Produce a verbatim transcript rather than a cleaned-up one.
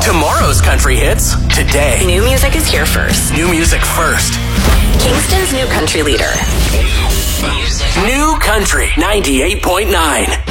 Tomorrow's country hits today. New music is here first. New music first. Kingston's new country leader. New Country ninety-eight point nine.